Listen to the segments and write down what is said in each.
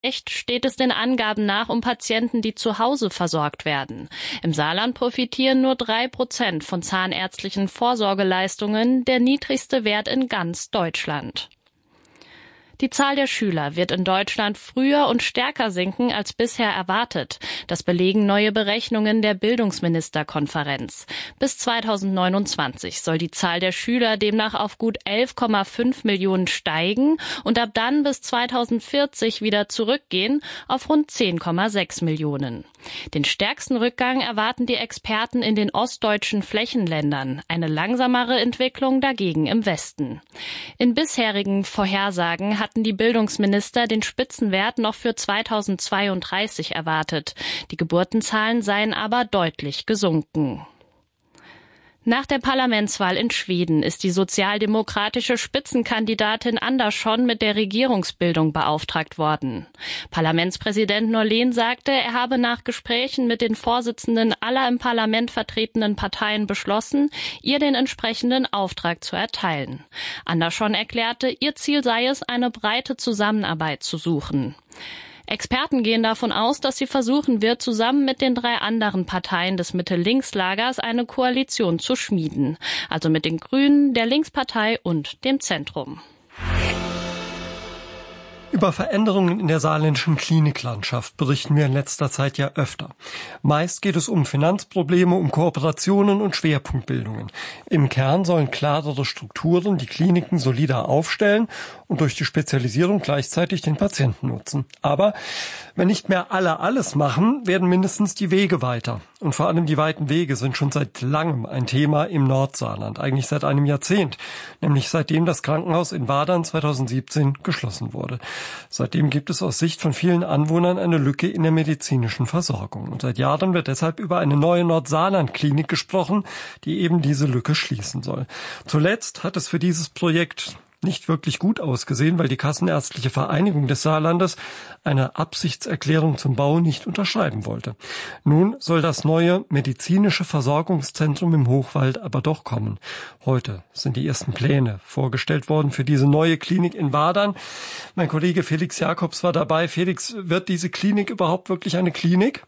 Steht es den Angaben nach um Patienten, die zu Hause versorgt werden. Im Saarland profitieren nur 3% von zahnärztlichen Vorsorgeleistungen, der niedrigste Wert in ganz Deutschland. Die Zahl der Schüler wird in Deutschland früher und stärker sinken als bisher erwartet. Das belegen neue Berechnungen der Bildungsministerkonferenz. Bis 2029 soll die Zahl der Schüler demnach auf gut 11,5 Millionen steigen und ab dann bis 2040 wieder zurückgehen auf rund 10,6 Millionen. Den stärksten Rückgang erwarten die Experten in den ostdeutschen Flächenländern, eine langsamere Entwicklung dagegen im Westen. In bisherigen Vorhersagen hatten die Bildungsminister den Spitzenwert noch für 2032 erwartet. Die Geburtenzahlen seien aber deutlich gesunken. Nach der Parlamentswahl in Schweden ist die sozialdemokratische Spitzenkandidatin Andersson mit der Regierungsbildung beauftragt worden. Parlamentspräsident Norlén sagte, er habe nach Gesprächen mit den Vorsitzenden aller im Parlament vertretenen Parteien beschlossen, ihr den entsprechenden Auftrag zu erteilen. Andersson erklärte, ihr Ziel sei es, eine breite Zusammenarbeit zu suchen. Experten gehen davon aus, dass sie versuchen wird, zusammen mit den 3 anderen Parteien des Mitte-Links-Lagers eine Koalition zu schmieden. Also mit den Grünen, der Linkspartei und dem Zentrum. Über Veränderungen in der saarländischen Kliniklandschaft berichten wir in letzter Zeit ja öfter. Meist geht es um Finanzprobleme, um Kooperationen und Schwerpunktbildungen. Im Kern sollen klarere Strukturen die Kliniken solider aufstellen und durch die Spezialisierung gleichzeitig den Patienten nutzen. Aber wenn nicht mehr alle alles machen, werden mindestens die Wege weiter. Und vor allem die weiten Wege sind schon seit langem ein Thema im Nordsaarland, eigentlich seit einem Jahrzehnt, nämlich seitdem das Krankenhaus in Wadern 2017 geschlossen wurde. Seitdem gibt es aus Sicht von vielen Anwohnern eine Lücke in der medizinischen Versorgung. Und seit Jahren wird deshalb über eine neue Nordsaarland-Klinik gesprochen, die eben diese Lücke schließen soll. Zuletzt hat es für dieses Projekt nicht wirklich gut ausgesehen, weil die Kassenärztliche Vereinigung des Saarlandes eine Absichtserklärung zum Bau nicht unterschreiben wollte. Nun soll das neue medizinische Versorgungszentrum im Hochwald aber doch kommen. Heute sind die ersten Pläne vorgestellt worden für diese neue Klinik in Wadern. Mein Kollege Felix Jakobs war dabei. Felix, wird diese Klinik überhaupt wirklich eine Klinik?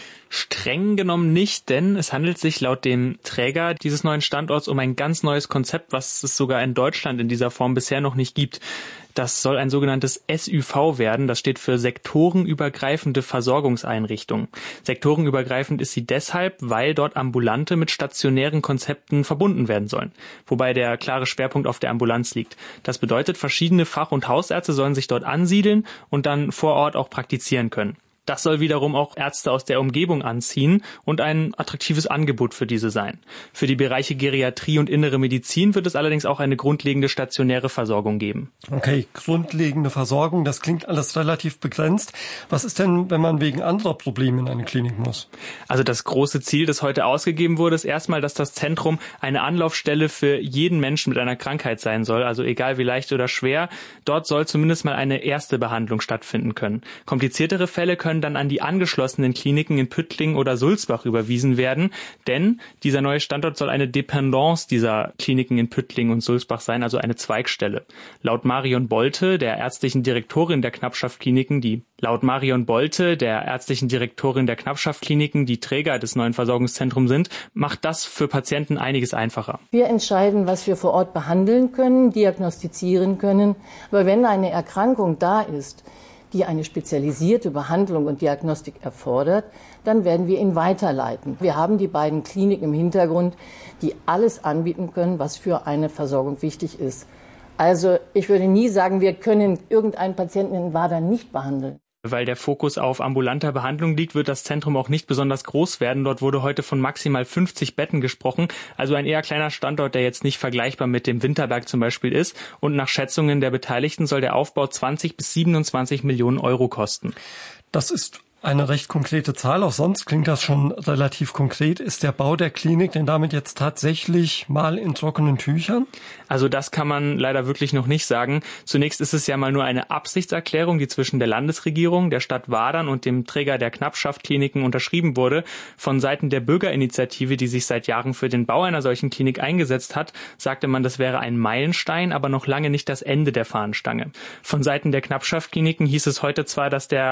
Streng genommen nicht, denn es handelt sich laut dem Träger dieses neuen Standorts um ein ganz neues Konzept, was es sogar in Deutschland in dieser Form bisher noch nicht gibt. Das soll ein sogenanntes SÜV werden. Das steht für sektorenübergreifende Versorgungseinrichtung. Sektorenübergreifend ist sie deshalb, weil dort Ambulante mit stationären Konzepten verbunden werden sollen. Wobei der klare Schwerpunkt auf der Ambulanz liegt. Das bedeutet, verschiedene Fach- und Hausärzte sollen sich dort ansiedeln und dann vor Ort auch praktizieren können. Das soll wiederum auch Ärzte aus der Umgebung anziehen und ein attraktives Angebot für diese sein. Für die Bereiche Geriatrie und innere Medizin wird es allerdings auch eine grundlegende stationäre Versorgung geben. Okay, grundlegende Versorgung, das klingt alles relativ begrenzt. Was ist denn, wenn man wegen anderer Probleme in eine Klinik muss? Also das große Ziel, das heute ausgegeben wurde, ist erstmal, dass das Zentrum eine Anlaufstelle für jeden Menschen mit einer Krankheit sein soll, also egal wie leicht oder schwer. Dort soll zumindest mal eine erste Behandlung stattfinden können. Kompliziertere Fälle können dann an die angeschlossenen Kliniken in Püttling oder Sulzbach überwiesen werden, denn dieser neue Standort soll eine Dependance dieser Kliniken in Püttling und Sulzbach sein, also eine Zweigstelle. Laut Marion Bolte, der ärztlichen Direktorin der Knappschaft-Kliniken, die Träger des neuen Versorgungszentrums sind, macht das für Patienten einiges einfacher. Wir entscheiden, was wir vor Ort behandeln können, diagnostizieren können. Aber wenn eine Erkrankung da ist, die eine spezialisierte Behandlung und Diagnostik erfordert, dann werden wir ihn weiterleiten. Wir haben die beiden Kliniken im Hintergrund, die alles anbieten können, was für eine Versorgung wichtig ist. Also ich würde nie sagen, wir können irgendeinen Patienten in Wadern nicht behandeln. Weil der Fokus auf ambulanter Behandlung liegt, wird das Zentrum auch nicht besonders groß werden. Dort wurde heute von maximal 50 Betten gesprochen. Also ein eher kleiner Standort, der jetzt nicht vergleichbar mit dem Winterberg zum Beispiel ist. Und nach Schätzungen der Beteiligten soll der Aufbau 20 bis 27 Millionen Euro kosten. Das ist eine recht konkrete Zahl, auch sonst klingt das schon relativ konkret. Ist der Bau der Klinik denn damit jetzt tatsächlich mal in trockenen Tüchern? Also das kann man leider wirklich noch nicht sagen. Zunächst ist es ja mal nur eine Absichtserklärung, die zwischen der Landesregierung, der Stadt Wadern und dem Träger der Knappschaft-Kliniken unterschrieben wurde. Von Seiten der Bürgerinitiative, die sich seit Jahren für den Bau einer solchen Klinik eingesetzt hat, sagte man, das wäre ein Meilenstein, aber noch lange nicht das Ende der Fahnenstange. Von Seiten der Knappschaft-Kliniken hieß es heute zwar, dass der